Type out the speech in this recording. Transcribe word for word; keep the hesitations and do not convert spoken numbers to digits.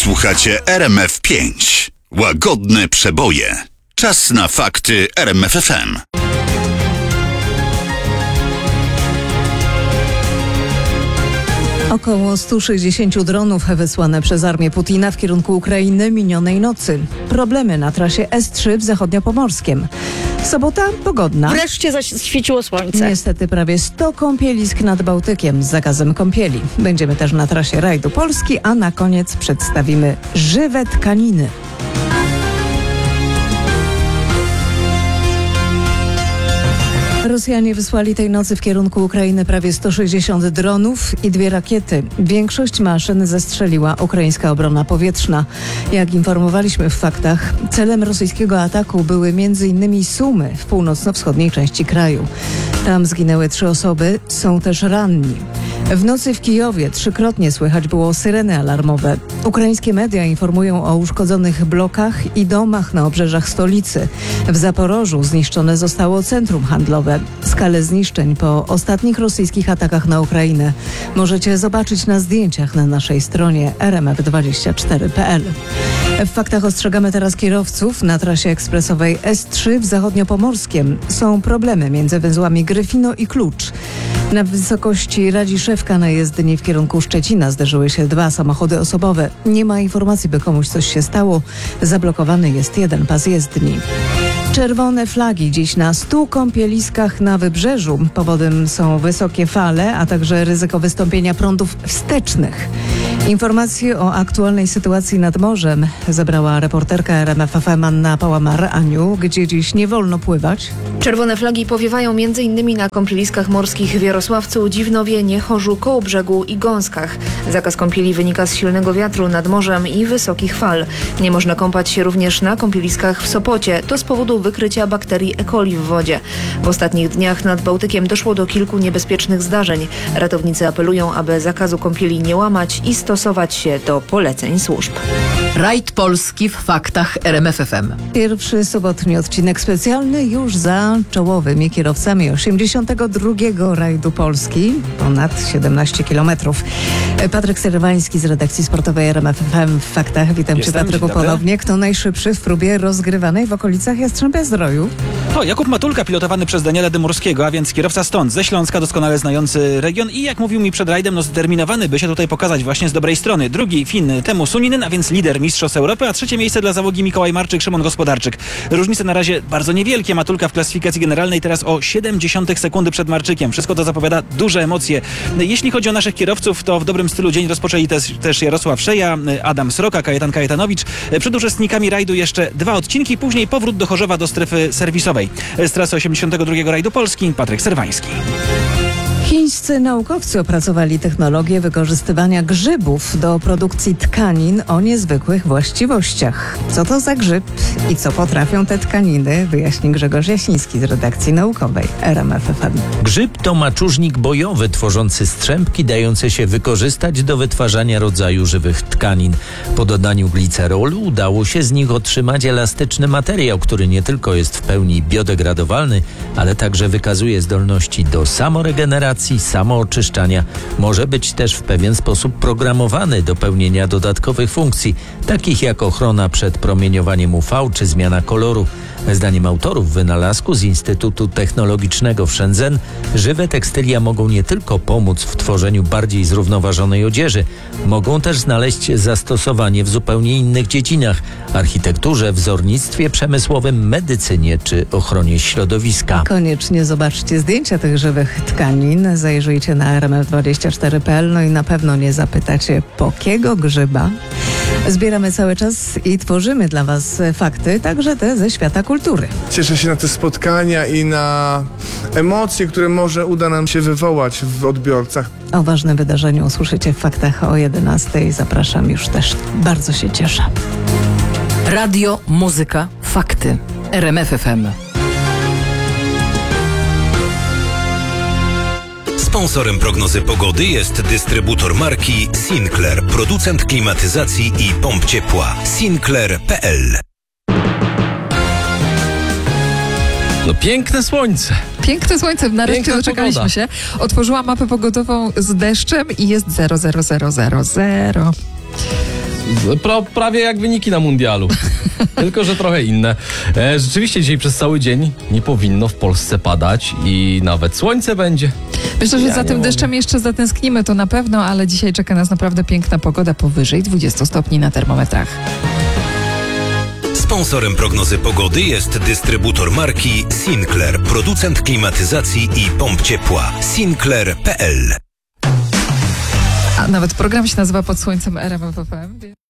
Słuchacie R M F pięć. Łagodne przeboje. Czas na fakty R M F F M. Około sto sześćdziesiąt dronów wysłane przez armię Putina w kierunku Ukrainy minionej nocy. Problemy na trasie S trzy w Zachodniopomorskiem. Sobota pogodna. Wreszcie zaświeciło słońce. Niestety prawie sto kąpielisk nad Bałtykiem z zakazem kąpieli. Będziemy też na trasie rajdu Polski, a na koniec przedstawimy żywe tkaniny. Rosjanie wysłali tej nocy w kierunku Ukrainy prawie sto sześćdziesiąt dronów i dwie rakiety. Większość maszyn zestrzeliła ukraińska obrona powietrzna. Jak informowaliśmy w faktach, celem rosyjskiego ataku były m.in. Sumy w północno-wschodniej części kraju. Tam zginęły trzy osoby, są też ranni. W nocy w Kijowie trzykrotnie słychać było syreny alarmowe. Ukraińskie media informują o uszkodzonych blokach i domach na obrzeżach stolicy. W Zaporożu zniszczone zostało centrum handlowe. Skalę zniszczeń po ostatnich rosyjskich atakach na Ukrainę możecie zobaczyć na zdjęciach na naszej stronie r m f dwadzieścia cztery kropka p l. W faktach ostrzegamy teraz kierowców. Na trasie ekspresowej S trzy w Zachodniopomorskiem są problemy między węzłami Gryfino i Klucz. Na wysokości Radziszewka na jezdni w kierunku Szczecina zderzyły się dwa samochody osobowe. Nie ma informacji, by komuś coś się stało. Zablokowany jest jeden pas jezdni. Czerwone flagi dziś na stu kąpieliskach na Wybrzeżu. Powodem są wysokie fale, a także ryzyko wystąpienia prądów wstecznych. Informacje o aktualnej sytuacji nad morzem zebrała reporterka R M F F M Anna Pałamar. Aniu, gdzie dziś nie wolno pływać? Czerwone flagi powiewają m.in. na kąpieliskach morskich w Jarosławcu, Dziwnowie, Niechorzu, Kołobrzegu i Gąskach. Zakaz kąpieli wynika z silnego wiatru nad morzem i wysokich fal. Nie można kąpać się również na kąpieliskach w Sopocie. To z powodu wykrycia bakterii E. coli w wodzie. W ostatnich dniach nad Bałtykiem doszło do kilku niebezpiecznych zdarzeń. Ratownicy apelują, aby zakazu kąpieli nie łamać i stosować się do poleceń służb. Rajd Polski w faktach R M F F M. Pierwszy sobotni odcinek specjalny już za czołowymi kierowcami osiemdziesiątego drugiego rajdu Polski. Ponad siedemnaście kilometrów. Patryk Serwański z redakcji sportowej R M F F M w faktach. Witam Jestem, Cię, Patryku, ponownie. Kto najszybszy w próbie rozgrywanej w okolicach Jastrzębia Zdroju? To Jakub Matulka, pilotowany przez Daniela Dymurskiego, a więc kierowca stąd, ze Śląska, doskonale znający region i jak mówił mi przed rajdem, no zdeterminowany, by się tutaj pokazać właśnie z dobrej strony. Drugi Fin Teemu Suninen, a więc lider mistrzostw Europy, a trzecie miejsce dla załogi Mikołaj Marczyk, Szymon Gospodarczyk. Różnice na razie bardzo niewielkie. Matulka w klasyfikacji generalnej teraz o siedem dziesiątych sekundy przed Marczykiem. Wszystko to zapowiada duże emocje. Jeśli chodzi o naszych kierowców, to w dobrym stylu dzień rozpoczęli też, też Jarosław Szeja, Adam Sroka, Kajetan Kajetanowicz. Przed uczestnikami rajdu jeszcze dwa odcinki, później powrót do Chorzowa do strefy serwisowej. Z trasy osiemdziesiątego drugiego rajdu Polski, Patryk Serwański. Chińscy naukowcy opracowali technologię wykorzystywania grzybów do produkcji tkanin o niezwykłych właściwościach. Co to za grzyb i co potrafią te tkaniny, wyjaśni Grzegorz Jasiński z redakcji naukowej R M F F M. Grzyb to maczużnik bojowy tworzący strzępki dające się wykorzystać do wytwarzania rodzaju żywych tkanin. Po dodaniu glicerolu udało się z nich otrzymać elastyczny materiał, który nie tylko jest w pełni biodegradowalny, ale także wykazuje zdolności do samoregeneracji, samooczyszczania. Może być też w pewien sposób programowany do pełnienia dodatkowych funkcji, takich jak ochrona przed promieniowaniem U V czy zmiana koloru. Zdaniem autorów wynalazku z Instytutu Technologicznego w Shenzhen, żywe tekstylia mogą nie tylko pomóc w tworzeniu bardziej zrównoważonej odzieży, mogą też znaleźć zastosowanie w zupełnie innych dziedzinach: architekturze, wzornictwie przemysłowym, medycynie czy ochronie środowiska. Koniecznie zobaczcie zdjęcia tych żywych tkanin, zajrzyjcie na r m f dwadzieścia cztery kropka p l, no i na pewno nie zapytacie, po kiego grzyba. Zbieramy cały czas i tworzymy dla Was fakty, także te ze świata kultury. Cieszę się na te spotkania i na emocje, które może uda nam się wywołać w odbiorcach. O ważnym wydarzeniu usłyszycie w faktach o jedenastej. Zapraszam, już też bardzo się cieszę. Radio, muzyka, fakty. R M F F M. Sponsorem prognozy pogody jest dystrybutor marki Sinclair, producent klimatyzacji i pomp ciepła. Sinclair kropka p l. No piękne słońce. Piękne słońce, nareszcie Piękna doczekaliśmy pogoda. się. Otworzyłam mapę pogodową z deszczem i jest zero, zero, zero, zero, zero. Pra, prawie jak wyniki na mundialu. Tylko że trochę inne. E, rzeczywiście dzisiaj przez cały dzień nie powinno w Polsce padać i nawet słońce będzie. Myślę, że Ja za nie tym mogę. deszczem jeszcze zatęsknimy, to na pewno, ale dzisiaj czeka nas naprawdę piękna pogoda, powyżej dwudziestu stopni na termometrach. Sponsorem prognozy pogody jest dystrybutor marki Sinclair, producent klimatyzacji i pomp ciepła. Sinclair kropka p l. A nawet program się nazywa Pod słońcem R M F F M.